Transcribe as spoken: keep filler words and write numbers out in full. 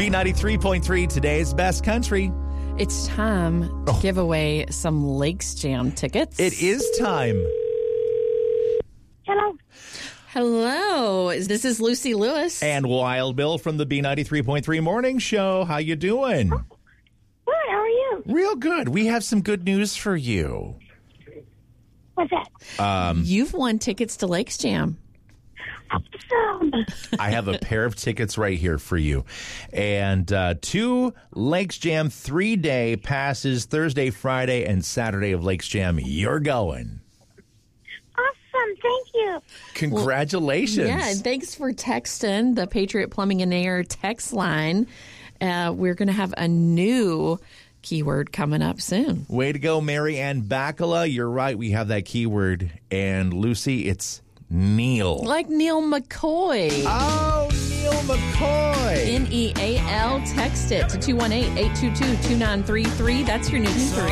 B ninety-three point three, today's best country. It's time to Oh. give away some Lakes Jam tickets. It is time. Hello. Hello. This is Lucy Lewis. And Wild Bill from the B ninety-three point three Morning Show. How you doing? Good. How are you? Real good. We have some good news for you. What's that? Um, You've won tickets to Lakes Jam. Awesome. I have a pair of tickets right here for you. And uh, two Lakes Jam three-day passes, Thursday, Friday, and Saturday of Lakes Jam. You're going. Awesome. Thank you. Congratulations. Yeah, and thanks for texting the Patriot Plumbing and Air text line. Uh, we're going to have a new keyword coming up soon. Way to go, Mary Ann Bacala. You're right. We have that keyword. And Lucy, it's Neil. Like Neil McCoy. Oh, Neil McCoy. N E A L. Text it to two one eight, eight two two, two nine three three. That's your new keyword.